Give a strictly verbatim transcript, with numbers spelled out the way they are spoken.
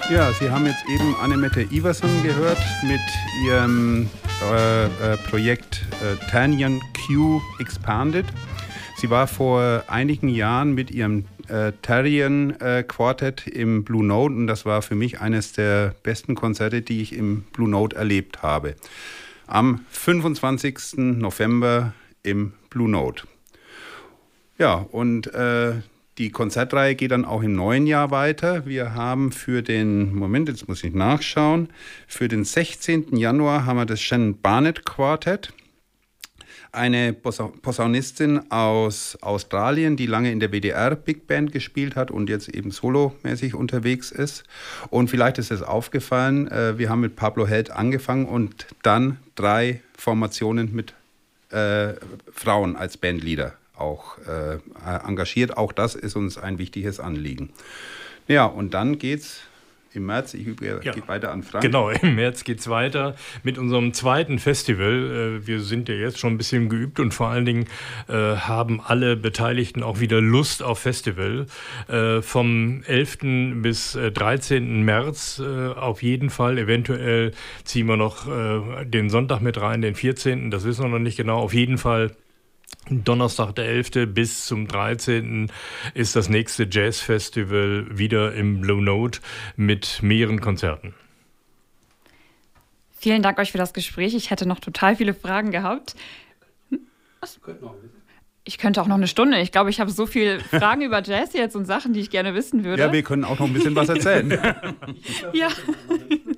Ja, Sie haben jetzt eben Annemette Iversen gehört mit ihrem äh, äh, Projekt äh, Tanyan Q Expanded. Sie war vor einigen Jahren mit ihrem äh, Therian äh, Quartett im Blue Note und das war für mich eines der besten Konzerte, die ich im Blue Note erlebt habe. Am fünfundzwanzigsten November im Blue Note. Ja, und äh, die Konzertreihe geht dann auch im neuen Jahr weiter. Wir haben für den, Moment, jetzt muss ich nachschauen, für den sechzehnten Januar haben wir das Shannon Barnett Quartett. Eine Posaunistin aus Australien, die lange in der W D R Big Band gespielt hat und jetzt eben solomäßig unterwegs ist. Und vielleicht ist es aufgefallen, wir haben mit Pablo Held angefangen und dann drei Formationen mit äh, Frauen als Bandleader auch äh, engagiert. Auch das ist uns ein wichtiges Anliegen. Ja, und dann geht's im März, ich übe, ja. Geht weiter an Frank. Genau, im März geht's weiter mit unserem zweiten Festival. Wir sind ja jetzt schon ein bisschen geübt und vor allen Dingen äh, haben alle Beteiligten auch wieder Lust auf Festival. Äh, vom elften bis dreizehnten März äh, auf jeden Fall. Eventuell ziehen wir noch äh, den Sonntag mit rein, den vierzehnten Das wissen wir noch nicht genau. Auf jeden Fall Donnerstag, der elfte bis zum dreizehnten ist das nächste Jazzfestival wieder im Blue Note mit mehreren Konzerten. Vielen Dank euch für das Gespräch. Ich hätte noch total viele Fragen gehabt. Ich könnte auch noch eine Stunde. Ich glaube, ich habe so viele Fragen über Jazz jetzt und Sachen, die ich gerne wissen würde. Ja, wir können auch noch ein bisschen was erzählen. Ja.